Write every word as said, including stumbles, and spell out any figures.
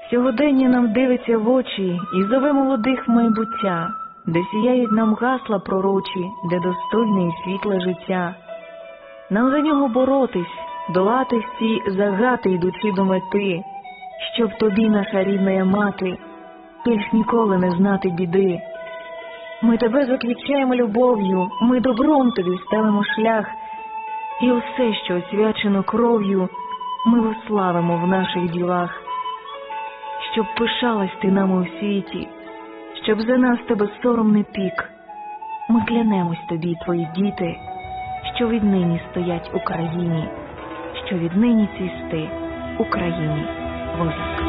Сьогодення нам дивиться в очі і зове молодих в майбуття, де сіяють нам гасла пророчі, де достойне і світле життя. Нам за нього боротись, долати всі загати, йдучи до мети, щоб тобі, наша рідна мати, більш ніколи не знати біди. Ми тебе закличаємо любов'ю, ми добром тобі ставимо шлях, і усе, що освячено кров'ю, ми уславимо в наших ділах. Щоб пишалась ти нами у світі, щоб за нас тебе сором не пік, ми клянемось тобі, твої діти, що віднині стоять Україні, що віднині цвісти Україні возик.